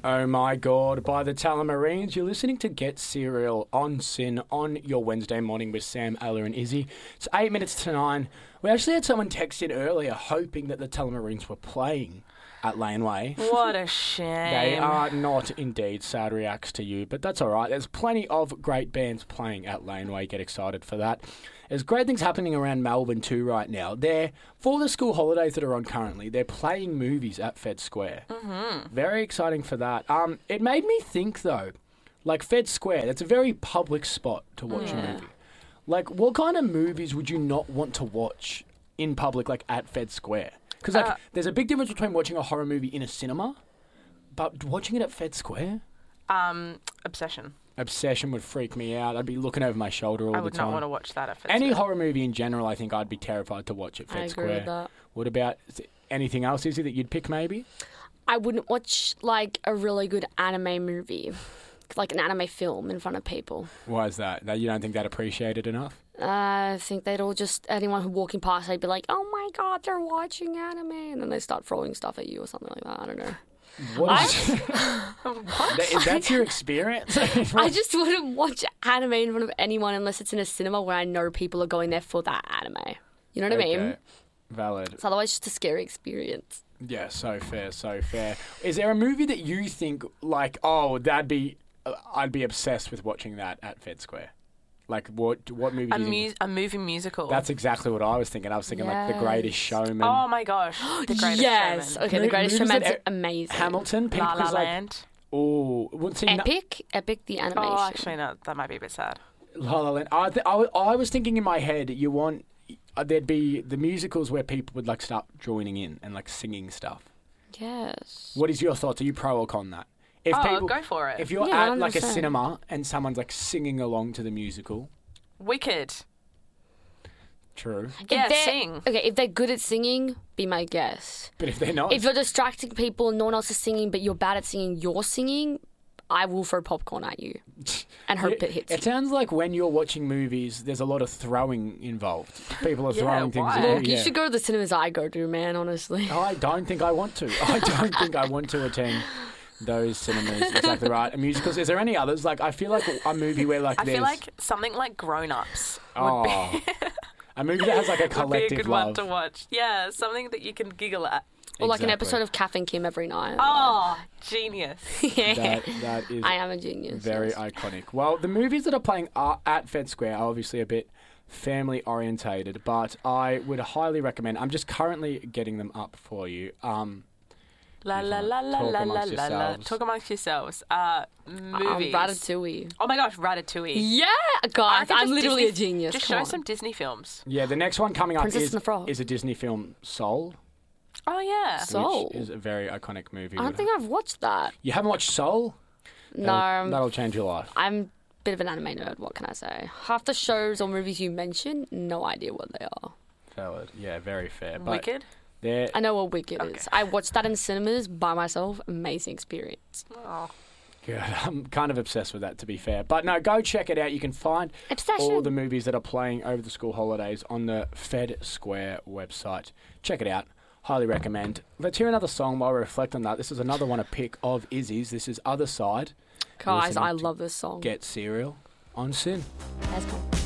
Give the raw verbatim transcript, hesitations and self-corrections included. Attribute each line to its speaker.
Speaker 1: Oh My God by the Talamarines. You're listening to Get Serial on Sin on your Wednesday morning with Sam, Ella and Izzy. It's eight minutes to nine. We actually had someone text in earlier hoping that the Talamarines were playing at Laneway.
Speaker 2: What a shame.
Speaker 1: They are not indeed. Sad reacts to you, but that's all right. There's plenty of great bands playing at Laneway. Get excited for that. There's great things happening around Melbourne too right now. They're, for the school holidays that are on currently, they're playing movies at Fed Square.
Speaker 2: Mm-hmm.
Speaker 1: Very exciting for that. Um, it made me think, though, like Fed Square, that's a very public spot to watch
Speaker 2: Yeah.
Speaker 1: a movie. Like, what kind of movies would you not want to watch in public, like at Fed Square? Because like,
Speaker 2: Uh,
Speaker 1: there's a big difference between watching a horror movie in a cinema, but watching it at Fed Square?
Speaker 2: Um, Obsession.
Speaker 1: Obsession would freak me out. I'd be looking over my shoulder all
Speaker 2: I
Speaker 1: the
Speaker 2: would
Speaker 1: time.
Speaker 2: not want to watch that at Fed
Speaker 1: Any
Speaker 2: Square.
Speaker 1: horror movie in general, I think I'd be terrified to watch at Fed
Speaker 3: I agree
Speaker 1: Square.
Speaker 3: with that.
Speaker 1: What about is it anything else, Izzy, that you'd pick maybe?
Speaker 3: I wouldn't watch like a really good anime movie, like an anime film in front of people.
Speaker 1: Why is that? That you don't think that appreciated enough?
Speaker 3: Uh, I think they'd all just, anyone who walking past, they'd be like, oh my God, they're watching anime. And then they start throwing stuff at you or something like that. I don't know.
Speaker 1: What is,
Speaker 2: What?
Speaker 1: that, is that your experience?
Speaker 3: I just wouldn't watch anime in front of anyone unless it's in a cinema where I know people are going there for that anime. You know what I mean?
Speaker 1: Okay. Valid.
Speaker 3: It's otherwise just a scary experience.
Speaker 1: Yeah, so fair, so fair. Is there a movie that you think like, oh, that'd be, uh, I'd be obsessed with watching that at Fed Square? Like, what what movie
Speaker 2: A,
Speaker 1: do you think?
Speaker 2: mu- a movie musical.
Speaker 1: That's exactly what I was thinking. I was thinking like The Greatest
Speaker 3: Yes.
Speaker 1: Showman,
Speaker 2: Oh my gosh. The Greatest
Speaker 3: yes.
Speaker 2: Showman.
Speaker 3: Okay,
Speaker 1: Mo-
Speaker 3: The Greatest
Speaker 1: movies
Speaker 3: Showman's
Speaker 1: that e-
Speaker 3: amazing.
Speaker 1: Hamilton. People
Speaker 2: La La
Speaker 1: was like,
Speaker 2: Land.
Speaker 1: oh, well, see, no-
Speaker 3: Epic? Epic, the animation.
Speaker 2: Oh, actually, no. That might be a bit sad.
Speaker 1: La La Land. I, th- I, w- I was thinking in my head, you want uh, there'd be the musicals where people would like start joining in and like singing stuff.
Speaker 3: Yes.
Speaker 1: What is your thoughts? Are you pro or con that? If
Speaker 2: Oh,
Speaker 1: people,
Speaker 2: go for it.
Speaker 1: If you're
Speaker 3: Yeah,
Speaker 1: at like a
Speaker 3: one hundred percent.
Speaker 1: cinema and someone's like singing along to the musical,
Speaker 2: Wicked.
Speaker 1: true.
Speaker 2: Yeah,
Speaker 3: If they're-
Speaker 2: sing.
Speaker 3: Okay, if they're good at singing, be my guest.
Speaker 1: But if they're not,
Speaker 3: If you're distracting people and no one else is singing, but you're bad at singing, you're singing, I will throw popcorn at you and hope
Speaker 1: it,
Speaker 3: it hits
Speaker 1: it
Speaker 3: you.
Speaker 1: sounds like when you're watching movies, there's a lot of throwing involved. People are
Speaker 2: Yeah,
Speaker 1: throwing things
Speaker 2: why?
Speaker 1: at you.
Speaker 3: Look, you
Speaker 1: yeah.
Speaker 3: should go to the cinemas I go to, man, honestly.
Speaker 1: I don't think I want to. I don't think I want to attend those cinemas. Exactly right. And musicals. Is there any others? Like, I feel like a movie where like
Speaker 2: I
Speaker 1: there's
Speaker 2: feel like something like Grown Ups would
Speaker 1: oh,
Speaker 2: be,
Speaker 1: a movie that has like a
Speaker 2: would be a
Speaker 1: collective
Speaker 2: good
Speaker 1: love.
Speaker 2: one to watch. Yeah, something that you can giggle at.
Speaker 3: Or like an
Speaker 1: Exactly.
Speaker 3: episode of Kath and Kim every night.
Speaker 2: Oh, genius.
Speaker 1: That, that is
Speaker 3: I am a genius.
Speaker 1: very
Speaker 3: yes.
Speaker 1: iconic. Well, the movies that are playing are at Fed Square are obviously a bit family orientated, but I would highly recommend. I'm just currently getting them up for you. Um,
Speaker 2: La la la la
Speaker 1: Talk
Speaker 2: la la
Speaker 1: amongst
Speaker 2: la la.
Speaker 1: yourselves.
Speaker 2: Talk amongst yourselves. Uh,
Speaker 3: Um,
Speaker 2: movies.
Speaker 3: Ratatouille.
Speaker 2: Oh my gosh, Ratatouille.
Speaker 3: Yeah,
Speaker 2: I
Speaker 3: guys,
Speaker 2: think
Speaker 3: I'm
Speaker 2: just
Speaker 3: literally
Speaker 2: Disney-
Speaker 3: a genius.
Speaker 2: Just
Speaker 3: Come
Speaker 2: show
Speaker 3: on.
Speaker 2: some Disney films.
Speaker 1: yeah, the next one coming up
Speaker 3: Princess
Speaker 1: is,
Speaker 3: and the Frog.
Speaker 1: is a Disney film, Soul,
Speaker 2: Oh yeah.
Speaker 3: Soul.
Speaker 1: which is a very iconic movie.
Speaker 3: I don't think I've watched that.
Speaker 1: You haven't watched Soul?
Speaker 3: No,
Speaker 1: That'll,
Speaker 3: I'm,
Speaker 1: that'll change your life.
Speaker 3: I'm a bit of an anime nerd. What can I say? Half the shows or movies you mention, no idea what they are.
Speaker 1: Valid. Yeah, very fair. But
Speaker 2: Wicked.
Speaker 1: they're-
Speaker 3: I know what Wicked
Speaker 2: Okay.
Speaker 3: is. I watched that in cinemas by myself. Amazing experience.
Speaker 2: Oh.
Speaker 1: Good. I'm kind of obsessed with that, to be fair. But no, go check it out. You can find
Speaker 3: Obsession.
Speaker 1: all the movies that are playing over the school holidays on the Fed Square website. Check it out. Highly recommend. Let's hear another song while we reflect on that. This is another one, a pick of Izzy's. This is Other Side.
Speaker 3: Guys,
Speaker 1: Listening
Speaker 3: I
Speaker 1: to
Speaker 3: love this song.
Speaker 1: Get Serial on Sin.
Speaker 3: Let's go.